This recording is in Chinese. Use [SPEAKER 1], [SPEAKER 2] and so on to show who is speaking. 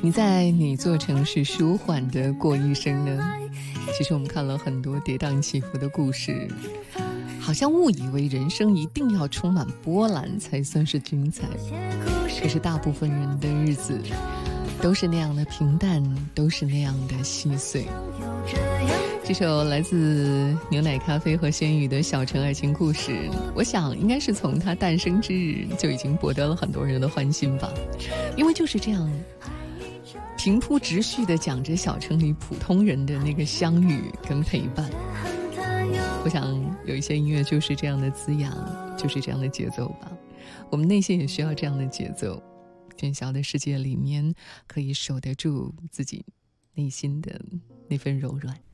[SPEAKER 1] 你在哪座城市舒缓地过一生呢？其实我们看了很多跌宕起伏的故事，好像误以为人生一定要充满波澜才算是精彩，可是大部分人的日子都是那样的平淡，都是那样的细碎。这首来自牛奶咖啡和鲜语的小城爱情故事，我想应该是从它诞生之日就已经博得了很多人的欢心吧，因为就是这样平铺直叙地讲着小城里普通人的那个相遇跟陪伴。我想有一些音乐就是这样的滋养，就是这样的节奏吧。我们内心也需要这样的节奏，喧嚣的世界里面可以守得住自己内心的那份柔软。